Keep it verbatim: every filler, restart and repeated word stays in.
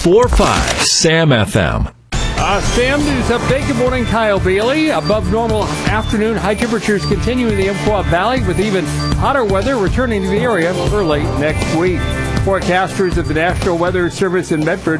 four five Sam F M. Uh, Sam News Update. Good morning, Kyle Bailey. Above normal afternoon high temperatures continue in the Umpqua Valley with even hotter weather returning to the area early next week. Forecasters at the National Weather Service in Medford